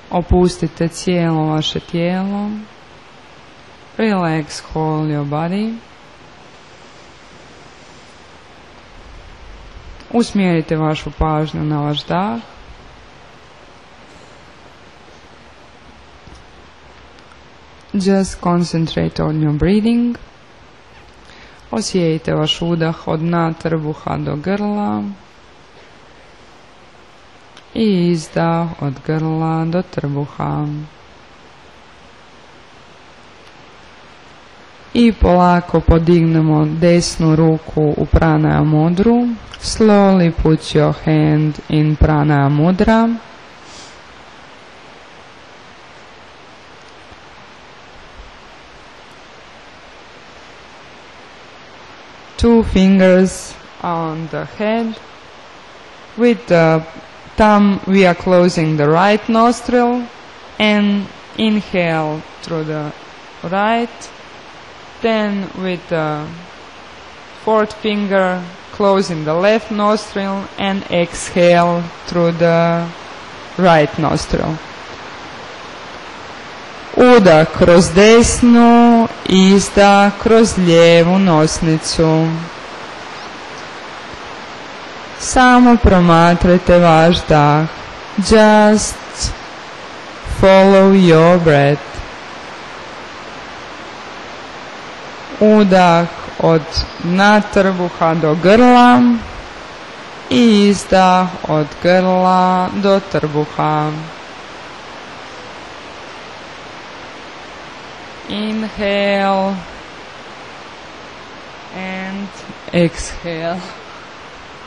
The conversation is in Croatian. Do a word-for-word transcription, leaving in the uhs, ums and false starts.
Opustite cijelo vaše tijelo. Relax whole your body. Usmjerite vašu pažnju na vaš dah. Just concentrate on your breathing. Osjetite vaš udah od dna trbuha do grla i izdah od grla do trbuha. I polako podignemo desnu ruku u pranaya mudru. Slowly put your hand in pranaya mudra. Two fingers on the head. With the thumb we are closing the right nostril and inhale through the right. Then with the fourth finger closing the left nostril and exhale through the right nostril. Udah kroz desnu, izdah kroz lijevu nosnicu. Samo promatrajte vaš dah. Just follow your breath. Udah od dna trbuha do grla i izdah od grla do trbuha. Inhale and exhale.